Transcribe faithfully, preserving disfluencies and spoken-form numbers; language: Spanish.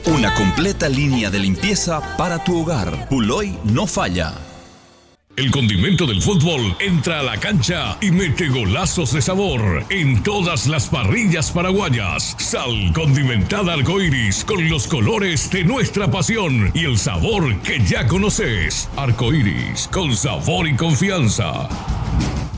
Una completa línea de limpieza para tu hogar. Puloy no falla. El condimento del fútbol entra a la cancha y mete golazos de sabor en todas las parrillas paraguayas. Sal condimentada Arcoiris con los colores de nuestra pasión y el sabor que ya conoces. Arcoiris con sabor y confianza.